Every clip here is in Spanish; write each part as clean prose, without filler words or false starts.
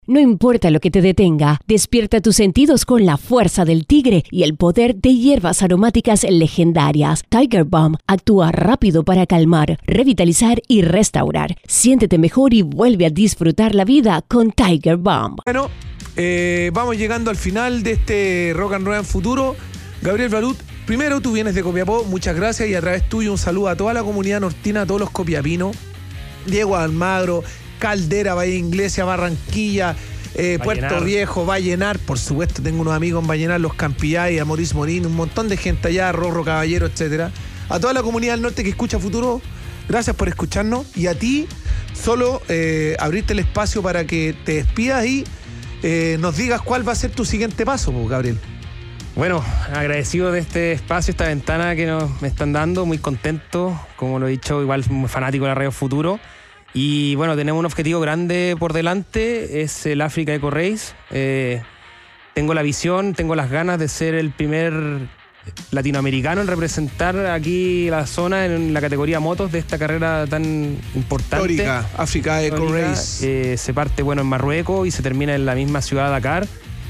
No importa lo que te detenga, despierta tus sentidos con la fuerza del tigre y el poder de hierbas aromáticas legendarias. Tiger Balm actúa rápido para calmar, revitalizar y restaurar. Siéntete mejor y vuelve a disfrutar la vida con Tiger Balm. Bueno, vamos llegando al final de este Rock and Roll en Futuro. Gabriel Balut, primero tú vienes de Copiapó, muchas gracias, y a través tuyo un saludo a toda la comunidad nortina, a todos los copiapinos, Diego Almagro, Caldera, Valle Inglesia, Barranquilla, Puerto Viejo, Vallenar, por supuesto tengo unos amigos en Vallenar, los Campillay, a Maurice Morín, un montón de gente allá, Rorro Caballero, etcétera. A toda la comunidad del norte que escucha Futuro, gracias por escucharnos, y a ti solo abrirte el espacio para que te despidas y nos digas cuál va a ser tu siguiente paso, Gabriel. Bueno, agradecido de este espacio, esta ventana que me están dando, muy contento, como lo he dicho, igual muy fanático de la Radio Futuro. Y bueno, tenemos un objetivo grande por delante, es el Africa Eco Race. Tengo la visión, tengo las ganas de ser el primer latinoamericano en representar aquí la zona en la categoría motos de esta carrera tan importante. Histórica, Africa Eco Race. Se parte en Marruecos y se termina en la misma ciudad de Dakar.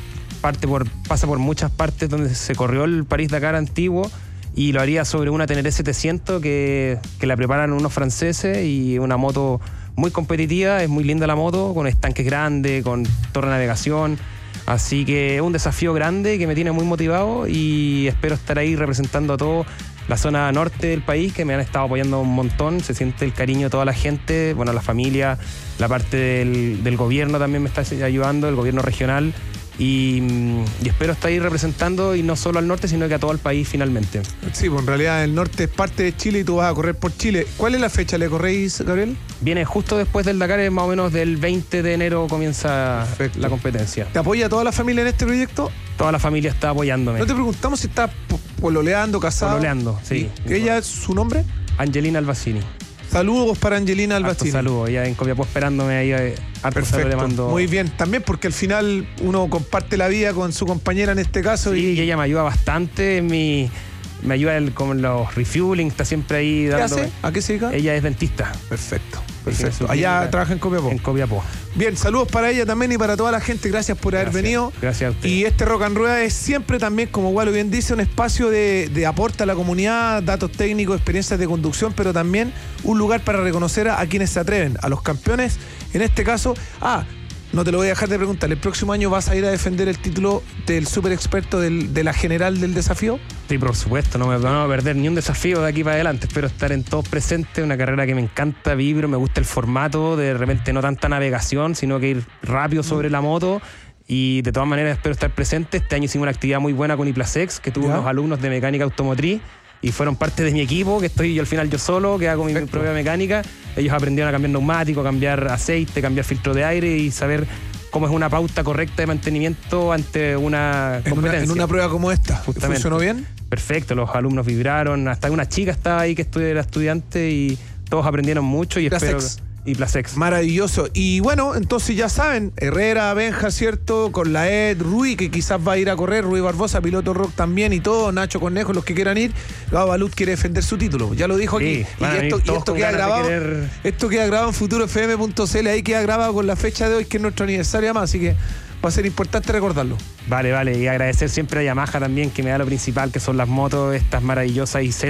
Pasa por muchas partes donde se corrió el París-Dakar antiguo, y lo haría sobre una Ténéré 700 que la preparan unos franceses, y una moto muy competitiva, es muy linda la moto, con estanques grandes, con torre de navegación, así que es un desafío grande que me tiene muy motivado, y espero estar ahí representando a toda la zona norte del país, que me han estado apoyando un montón. Se siente el cariño de toda la gente, bueno, la familia, la parte del gobierno también me está ayudando, el gobierno regional. Y espero estar ahí representando, y no solo al norte, sino que a todo el país finalmente. Sí, pues en realidad el norte es parte de Chile y tú vas a correr por Chile. ¿Cuál es la fecha? ¿Le corréis, Gabriel? Viene justo después del Dakar, más o menos del 20 de enero comienza la competencia. ¿Te apoya toda la familia en este proyecto? Toda la familia está apoyándome. No te preguntamos si está pololeando, casado. Pololeando, sí. ¿Ella es su nombre? Angelina Albacini. Saludos para Angelina Albacini. Saludos, ella en Copiapó esperándome ahí. Perfecto, le mando. Muy bien, también porque al final uno comparte la vida con su compañera en este caso. Sí, y ella me ayuda bastante, me ayuda con los refueling, está siempre ahí dándome. ¿Qué hace? ¿A qué se dedica? Ella es dentista. Perfecto. Allá trabaja en Copiapó. En Copiapó. Bien, saludos para ella también y para toda la gente. Gracias por haber venido. Gracias a usted. Y este Rock and Rueda es siempre también, como Walo bien dice, un espacio de aporte a la comunidad, datos técnicos, experiencias de conducción, pero también un lugar para reconocer a quienes se atreven, a los campeones. En este caso, no te lo voy a dejar de preguntar, ¿el próximo año vas a ir a defender el título del super experto de la general del desafío? Sí, por supuesto, no me van a perder ni un desafío de aquí para adelante. Espero estar en todos presentes, una carrera que me encanta, vibro, me gusta el formato, de repente no tanta navegación, sino que ir rápido sobre la moto. Y de todas maneras espero estar presente. Este año hicimos una actividad muy buena con IPLASEX, que tuve unos alumnos de mecánica automotriz, y fueron parte de mi equipo, que estoy yo al final yo solo, que hago mi propia mecánica. Ellos aprendieron a cambiar neumático, cambiar aceite, cambiar filtro de aire y saber cómo es una pauta correcta de mantenimiento ante una competencia. En una prueba como esta. Justamente. ¿Funcionó bien? Perfecto, los alumnos vibraron, hasta una chica estaba ahí que era estudiante, y todos aprendieron mucho, y espero... Y Plasex. Maravilloso. Y bueno, entonces ya saben, Herrera, Benja, ¿cierto? Con la Ed, Rui, que quizás va a ir a correr, Rui Barbosa, piloto rock también, y todo, Nacho Cornejo, los que quieran ir. Gabo Balut quiere defender su título, ya lo dijo aquí. Y esto queda grabado. Esto queda grabado en futurofm.cl, ahí queda grabado con la fecha de hoy, que es nuestro aniversario además, así que va a ser importante recordarlo. Vale, y agradecer siempre a Yamaha también, que me da lo principal, que son las motos, estas maravillosas IZ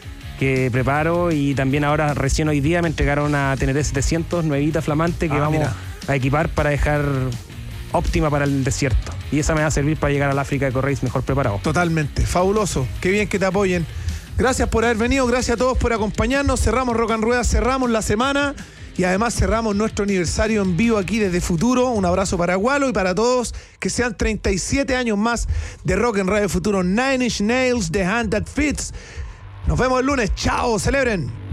que preparo, y también ahora recién hoy día me entregaron una Ténéré 700 nuevita, flamante, que vamos a equipar para dejar óptima para el desierto, y esa me va a servir para llegar al África Eco Race mejor preparado. Totalmente, fabuloso, qué bien que te apoyen. Gracias por haber venido, gracias a todos por acompañarnos. Cerramos Rock and Rueda, cerramos la semana, y además cerramos nuestro aniversario en vivo aquí desde Futuro. Un abrazo para Walo y para todos, que sean 37 años más de Rock en Radio Futuro. Nine Inch Nails, The Hand That Fits. Nos vemos el lunes. Chao, celebren.